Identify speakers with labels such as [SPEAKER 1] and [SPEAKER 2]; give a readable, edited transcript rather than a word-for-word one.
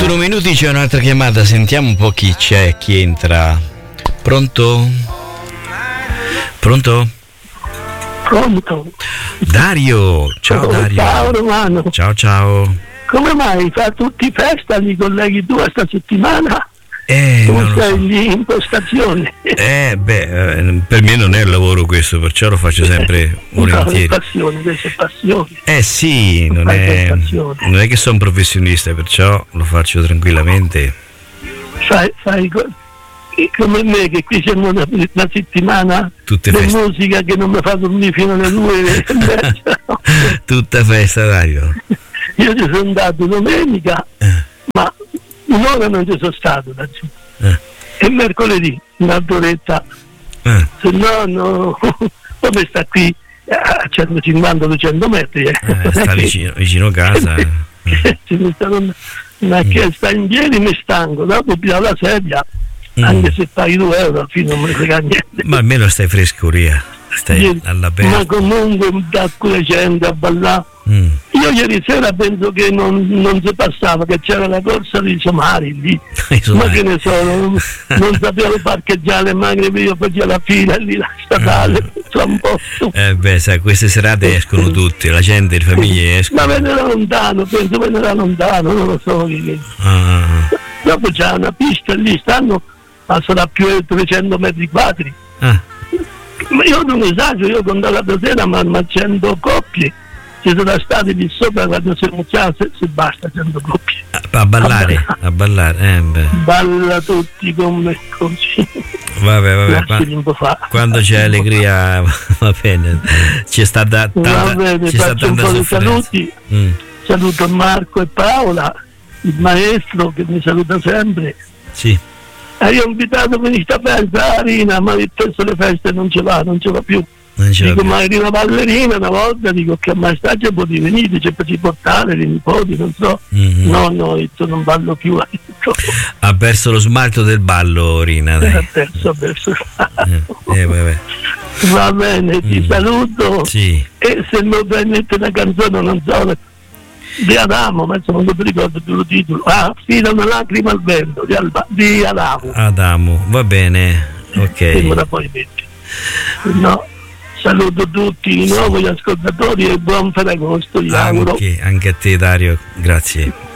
[SPEAKER 1] 31 minuti, c'è un'altra chiamata, sentiamo un po' chi c'è, chi entra. Pronto?
[SPEAKER 2] Pronto?
[SPEAKER 1] Dario, ciao Dario.
[SPEAKER 2] Ciao Romano.
[SPEAKER 1] Ciao.
[SPEAKER 2] Come mai fa tutti festa i colleghi tu sta settimana?
[SPEAKER 1] Non
[SPEAKER 2] sei lì in postazione.
[SPEAKER 1] Per me non è il lavoro questo, perciò lo faccio sempre volentieri.
[SPEAKER 2] Questa è passione.
[SPEAKER 1] Sì, non è che sono un professionista, perciò lo faccio tranquillamente.
[SPEAKER 2] Fai come me, che qui siamo una settimana
[SPEAKER 1] tutte
[SPEAKER 2] di
[SPEAKER 1] feste.
[SPEAKER 2] Musica che non mi fa dormire fino alle 2:30.
[SPEAKER 1] Tutta festa, Dario.
[SPEAKER 2] Io ci sono andato domenica, ma un'ora non ci sono stato da giù. E mercoledì un'altra, se no come sta qui a 150-200 metri.
[SPEAKER 1] Sta vicino casa.
[SPEAKER 2] Ma che sta in piedi mi stanco, dopo più la sedia, anche se paghi 2 euro alla fine non mi frega niente.
[SPEAKER 1] Ma almeno stai frescuria, stai all'aperto.
[SPEAKER 2] Ma comunque da quella gente a ballare. Io ieri sera penso che non si passava, che c'era la corsa dei somari lì. Ma che ne so, non sapevo parcheggiare le macchine, io facevo la fila lì, la statale, un po'.
[SPEAKER 1] Sai, queste serate escono tutti, la gente, le famiglie escono.
[SPEAKER 2] Ma venerdà lontano, non lo so. Dopo c'è una pista lì, ma sarà più di 300 metri quadri. Ma io non esagero, io quando l'altra sera ma 100 coppie. Ci sono stati lì sopra quando si iniziava, se basta 100 coppie.
[SPEAKER 1] A ballare.
[SPEAKER 2] Balla tutti come così.
[SPEAKER 1] Vabbè. Quando c'è allegria va bene. C'è stata
[SPEAKER 2] faccio un po' di saluti. Saluto Marco e Paola, il maestro che mi saluta sempre.
[SPEAKER 1] Sì.
[SPEAKER 2] Io ho invitato per questa festa a Rina, ma spesso le feste non ce va più. Dico, ma eri una ballerina una volta, dico che a maestà potevi venire, ci potevi portare le nipoti, non so. No, io non ballo più.
[SPEAKER 1] Ha perso lo smalto del ballo, Rina.
[SPEAKER 2] Ha perso il ballo. Va bene, ti saluto.
[SPEAKER 1] Sì.
[SPEAKER 2] E se non prendete una canzone, non so, di Adamo, ma insomma non mi ricordo più il titolo. Fino una lacrima al vento di Adamo.
[SPEAKER 1] Adamo, va bene, ok.
[SPEAKER 2] E me la poi metti. No. Saluto tutti di nuovo gli ascoltatori e buon Ferragosto, gli auguro.
[SPEAKER 1] Anche a te, Dario, grazie.